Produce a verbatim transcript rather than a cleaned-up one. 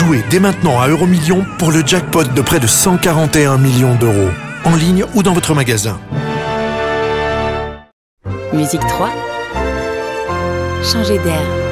Jouez dès maintenant à Euromillions pour le jackpot de près de cent quarante et un millions d'euros. En ligne ou dans votre magasin. Musique trois. Changer d'air.